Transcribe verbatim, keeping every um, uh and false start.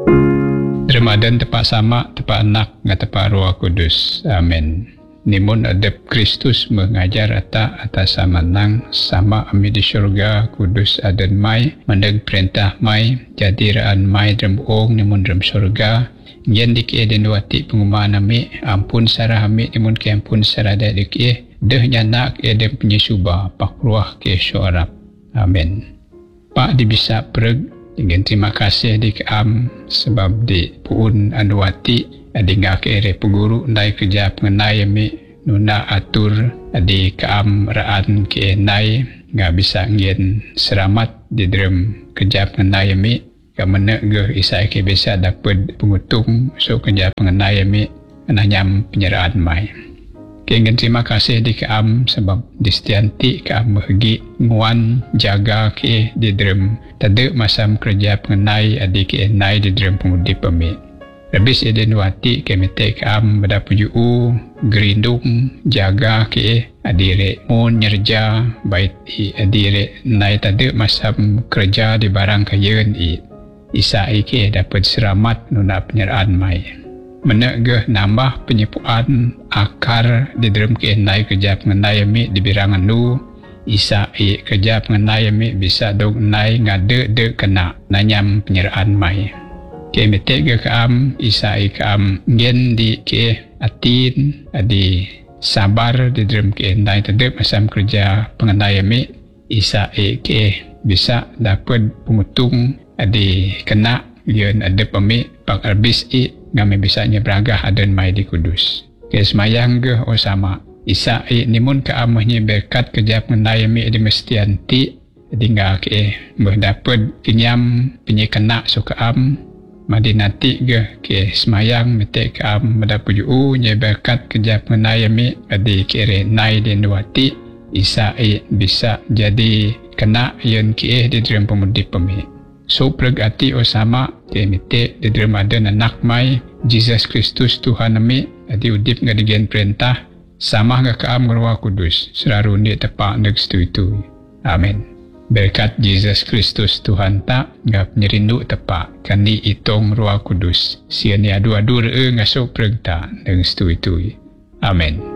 Ramadan tepat sama, tepat anak, dengan tepat Roh Kudus. Amin. Nimun adab Kristus mengajar ata atas sama nang sama ami di syurga kudus adan mai mandeg perintah mai jadi raan mai dalam ong nimun dalam syurga yen dik eden wati pengumaan ami ampun sarah ami nimun ke ampun sarah dik eh deh nyanak eden penyusuba pak ruah ke syurab. Amin. Pak dibisa pereg dengan terima kasih di keam sebab di puun anwati adi ngak ere peguru ndai kerja pengenai mi nuna atur adi keam raan ke nai ngak bisa ngien seramat di dalam kerja pengenai mi kamana ge isai ke bisa dapat pengutung so kerja pengenai mi nanyam penyerahan mai. Kengin terima kasih di keam sebab distianti keam bagi nguan jaga ke di dalam tada masam kerja pengenai adi ke nai di dalam pengudip pemi. Habis eden wati ke mete keam pada puju gerindung jaga ke adi re mon nyerja bait i adi re nai tada masam kerja di barang kayen i isa ke dapat selamat nuna penyerahan mai. Menegah nambah penyepuan akar di dalam keenai kerja pengenai mi di birangan lu isa i kerja pengenai mi bisa dong nai ngade de kena nanyam penyerahan mai ke metega keam isa i keam ngen di ke atin adi sabar di dalam keenai tedep masam kerja pengenai mi isa i ke bisa dapat pengutung adi kena yen ada pemi pak arbis i ngame bisanya beragah adan mai di kudus. Ke semayang ge o sama. Isa i nimun ke amahnya berkat kerja pengendai mi di mestianti tinggal ke berdapat kenyam penyekena so ke am madi nanti ge ke semayang mete ke am mendapat ju nya berkat kerja pengendai mi di kere nai di nuati isa i bisa jadi kena yen ke di dalam pemudip pemi. So pergati o sama ke mite di dalam ada anak mai Jesus Kristus Tuhan ami adi udip ngadigen perintah sama ngak keam Roh Kudus selalu ni tepak neg setu. Amin. Berkat Jesus Kristus Tuhan tak ngap nyerindu tepak kandi itong Roh Kudus sian adu adu re ngaso perintah neg setu. Amin.